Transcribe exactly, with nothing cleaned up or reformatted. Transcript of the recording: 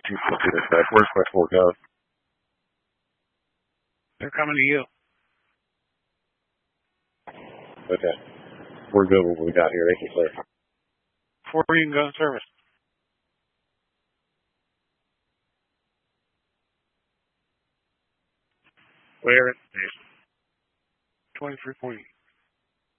Where's my four go? They're coming to you. Okay. We're good with what we got here. They can clear. Before you can go in service. Clear it. twenty-three point eight.